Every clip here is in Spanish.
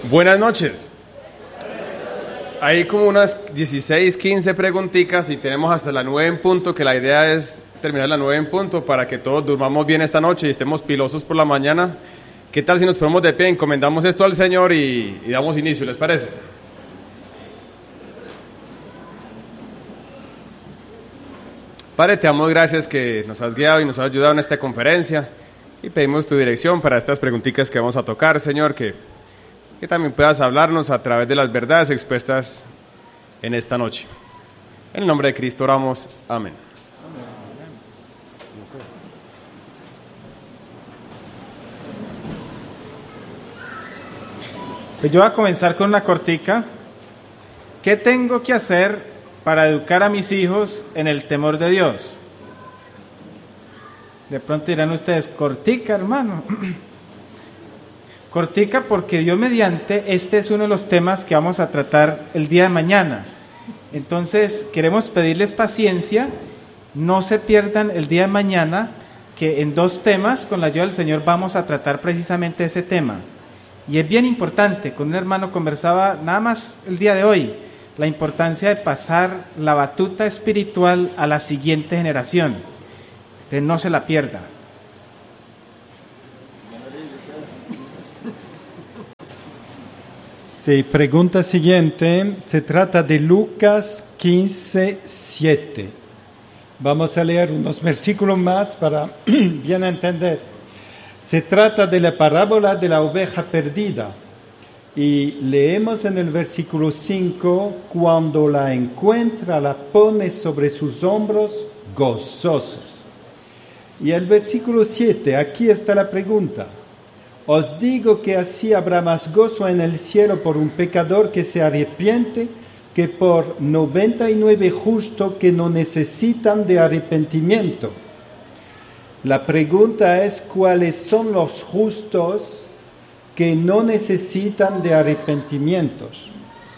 Buenas noches. Hay como unas 16, 15 preguntitas y tenemos hasta las 9 en punto, que la idea es terminar las 9 en punto para que todos durmamos bien esta noche y estemos pilosos por la mañana. ¿Qué tal si nos ponemos de pie, encomendamos esto al Señor y damos inicio? ¿Les parece? Padre, te damos gracias que nos has guiado y nos has ayudado en esta conferencia y pedimos tu dirección para estas preguntitas que vamos a tocar, Señor, que también puedas hablarnos a través de las verdades expuestas en esta noche. En el nombre de Cristo oramos. Amén. Pues yo voy a comenzar con una cortica. ¿Qué tengo que hacer para educar a mis hijos en el temor de Dios? De pronto dirán ustedes, cortica, hermano. Cortica porque Dios mediante, este es uno de los temas que vamos a tratar el día de mañana. Entonces, queremos pedirles paciencia, no se pierdan el día de mañana, que en 2 temas, con la ayuda del Señor, vamos a tratar precisamente ese tema. Y es bien importante, con un hermano conversaba nada más el día de hoy, la importancia de pasar la batuta espiritual a la siguiente generación. Entonces, no se la pierda. Sí, pregunta siguiente, se trata de Lucas 15:7. Vamos a leer unos versículos más para bien entender. Se trata de la parábola de la oveja perdida. Y leemos en el versículo 5, cuando la encuentra, la pone sobre sus hombros gozosos. Y el versículo 7, aquí está la pregunta. Os digo que así habrá más gozo en el cielo por un pecador que se arrepiente que por 99 justos que no necesitan de arrepentimiento. La pregunta es, ¿cuáles son los justos que no necesitan de arrepentimientos?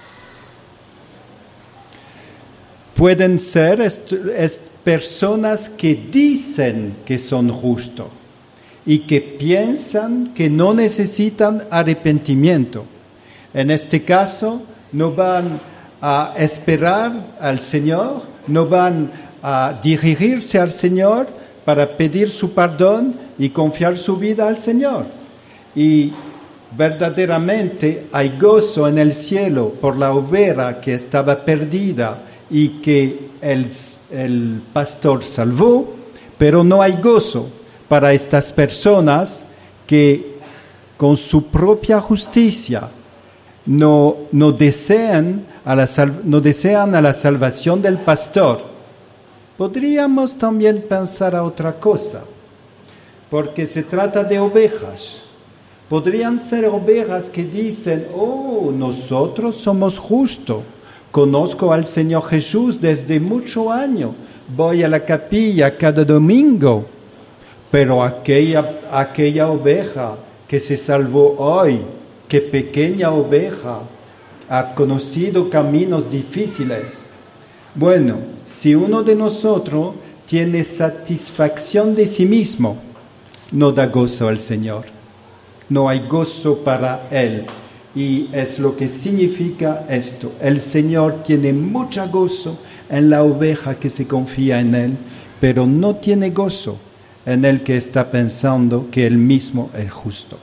Pueden ser personas que dicen que son justos y que piensan que no necesitan arrepentimiento. En este caso, no van a esperar al Señor, no van a dirigirse al Señor para pedir su perdón y confiar su vida al Señor. Y verdaderamente hay gozo en el cielo por la oveja que estaba perdida y que el pastor salvó, pero no hay gozo para estas personas que con su propia justicia no desean a la salvación del pastor. Podríamos también pensar a otra cosa, porque se trata de ovejas. Podrían ser ovejas que dicen, nosotros somos justos, conozco al Señor Jesús desde muchos años, voy a la capilla cada domingo. Pero aquella oveja que se salvó hoy, qué pequeña oveja, ha conocido caminos difíciles. Bueno, si uno de nosotros tiene satisfacción de sí mismo, no da gozo al Señor. No hay gozo para Él. Y es lo que significa esto. El Señor tiene mucho gozo en la oveja que se confía en Él, pero no tiene gozo en el que está pensando que él mismo es justo.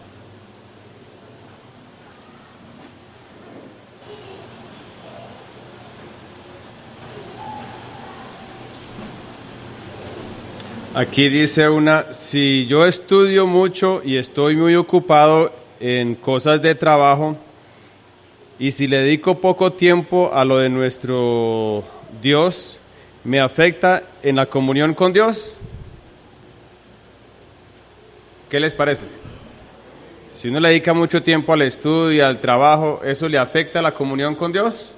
Aquí dice una, si yo estudio mucho y estoy muy ocupado en cosas de trabajo, y si le dedico poco tiempo a lo de nuestro Dios, ¿me afecta en la comunión con Dios? ¿Qué les parece? Si uno le dedica mucho tiempo al estudio y al trabajo, ¿eso le afecta a la comunión con Dios?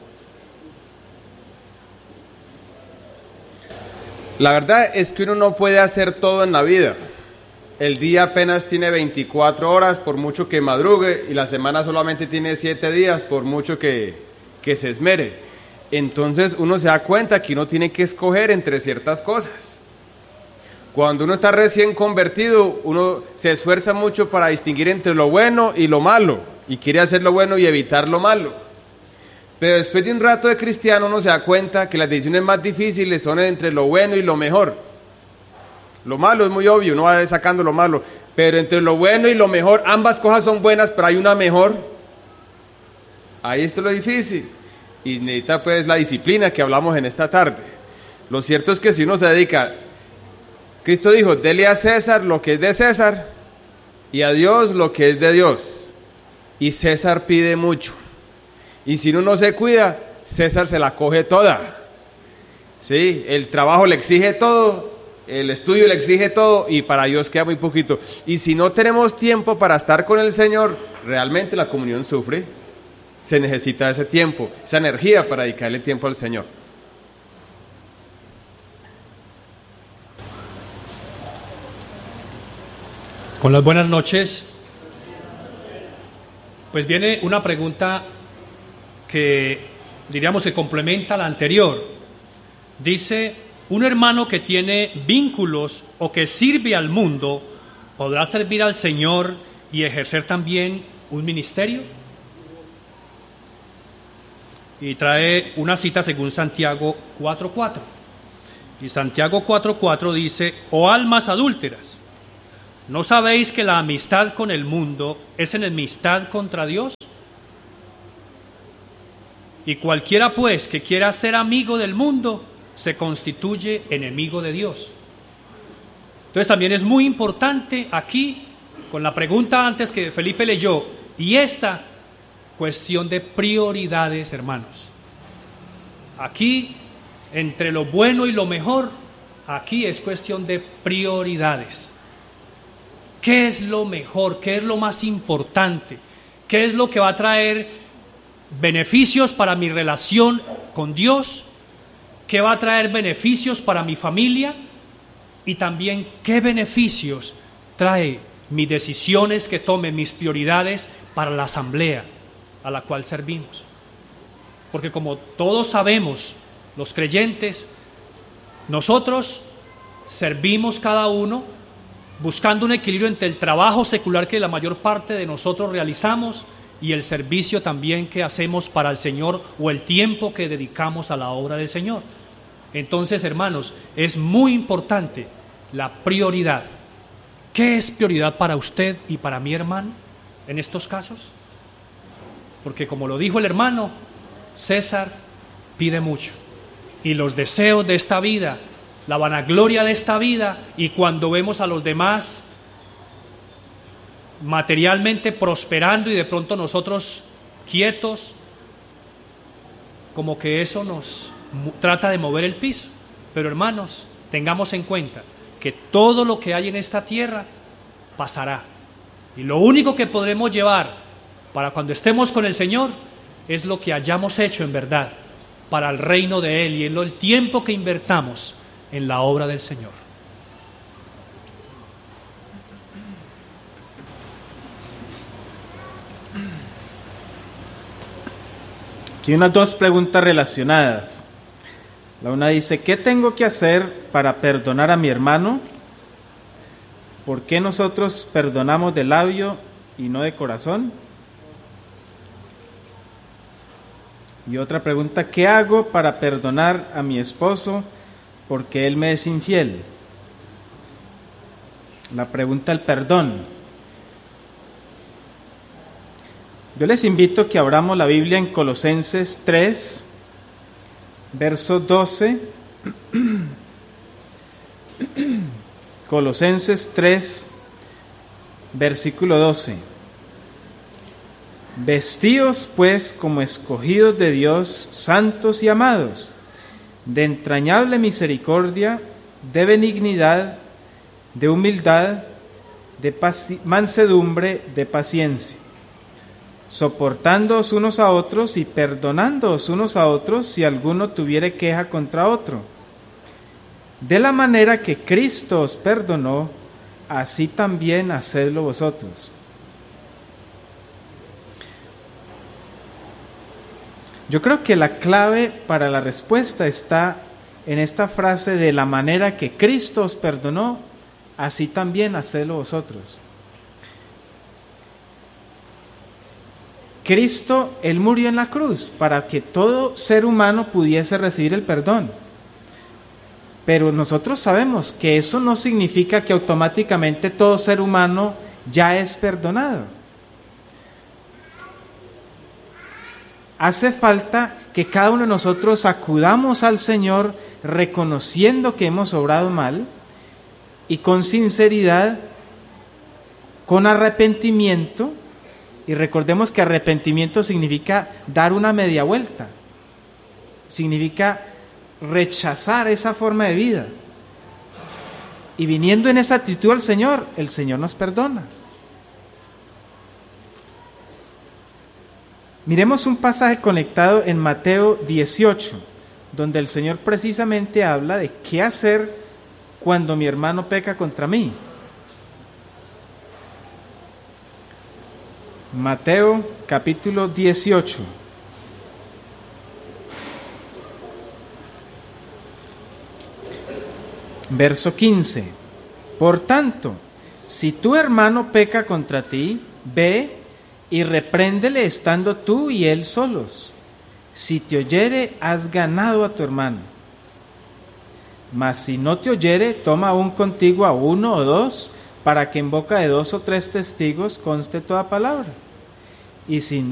La verdad es que uno no puede hacer todo en la vida. El día apenas tiene 24 horas, por mucho que madrugue, y la semana solamente tiene 7 días, por mucho que se esmere. Entonces uno se da cuenta que uno tiene que escoger entre ciertas cosas. Cuando uno está recién convertido, uno se esfuerza mucho para distinguir entre lo bueno y lo malo. y quiere hacer lo bueno y evitar lo malo. Pero después de un rato de cristiano uno se da cuenta que las decisiones más difíciles son entre lo bueno y lo mejor. Lo malo es muy obvio, uno va sacando lo malo, pero entre lo bueno y lo mejor, ambas cosas son buenas, pero hay una mejor. Ahí está lo difícil. Y necesita pues la disciplina que hablamos en esta tarde. Lo cierto es que si uno se dedica, Cristo dijo, dele a César lo que es de César y a Dios lo que es de Dios. Y César pide mucho. Y si uno no se cuida, César se la coge toda. ¿Sí? El trabajo le exige todo, el estudio le exige todo y para Dios queda muy poquito. Y si no tenemos tiempo para estar con el Señor, realmente la comunión sufre. Se necesita ese tiempo, esa energía para dedicarle tiempo al Señor. Con las buenas noches, pues viene una pregunta que diríamos que complementa la anterior. Dice, ¿un hermano que tiene vínculos o que sirve al mundo podrá servir al Señor y ejercer también un ministerio? Y trae una cita según Santiago 4:4. Y Santiago 4:4 dice, «Oh almas adúlteras, ¿no sabéis que la amistad con el mundo es enemistad contra Dios? Y cualquiera pues que quiera ser amigo del mundo se constituye enemigo de Dios». Entonces también es muy importante aquí, con la pregunta antes que Felipe leyó, y esta cuestión de prioridades, hermanos. Aquí, entre lo bueno y lo mejor, aquí es cuestión de prioridades. ¿Qué es lo mejor? ¿Qué es lo más importante? ¿Qué es lo que va a traer beneficios para mi relación con Dios? ¿Qué va a traer beneficios para mi familia? Y también, ¿qué beneficios trae mis decisiones que tome, mis prioridades para la asamblea a la cual servimos? Porque como todos sabemos, los creyentes, nosotros servimos cada uno buscando un equilibrio entre el trabajo secular que la mayor parte de nosotros realizamos y el servicio también que hacemos para el Señor o el tiempo que dedicamos a la obra del Señor. Entonces, hermanos, es muy importante la prioridad. ¿Qué es prioridad para usted y para mi hermano en estos casos? Porque como lo dijo el hermano, César pide mucho. Y los deseos de esta vida, la vanagloria de esta vida, y cuando vemos a los demás materialmente prosperando y de pronto nosotros quietos, como que eso nos trata de mover el piso. Pero hermanos, tengamos en cuenta que todo lo que hay en esta tierra pasará. Y lo único que podremos llevar para cuando estemos con el Señor es lo que hayamos hecho en verdad para el reino de Él y en el tiempo que invertamos en la obra del Señor. Aquí unas dos preguntas relacionadas. La una dice, ¿qué tengo que hacer para perdonar a mi hermano? ¿Por qué nosotros perdonamos de labio y no de corazón? Y otra pregunta, ¿qué hago para perdonar a mi esposo porque él me es infiel? La pregunta del perdón. Yo les invito a que abramos la Biblia en Colosenses 3, verso 12. Colosenses 3, versículo 12. Vestíos pues como escogidos de Dios, santos y amados, de entrañable misericordia, de benignidad, de humildad, de mansedumbre, de paciencia, soportándoos unos a otros y perdonándoos unos a otros si alguno tuviere queja contra otro. De la manera que Cristo os perdonó, así también hacedlo vosotros. Yo creo que la clave para la respuesta está en esta frase, de la manera que Cristo os perdonó, así también hacedlo vosotros. Cristo, Él murió en la cruz para que todo ser humano pudiese recibir el perdón. Pero nosotros sabemos que eso no significa que automáticamente todo ser humano ya es perdonado. Hace falta que cada uno de nosotros acudamos al Señor reconociendo que hemos obrado mal y con sinceridad, con arrepentimiento. Y recordemos que arrepentimiento significa dar una media vuelta, significa rechazar esa forma de vida. Y viniendo en esa actitud al Señor, el Señor nos perdona. Miremos un pasaje conectado en Mateo 18, donde el Señor precisamente habla de qué hacer cuando mi hermano peca contra mí. Mateo capítulo 18. Verso 15. Por tanto, si tu hermano peca contra ti, ve y repréndele estando tú y él solos. Si te oyere, has ganado a tu hermano. Mas si no te oyere, toma aún contigo a 1 o 2, para que en boca de 2 o 3 testigos conste toda palabra. Y si no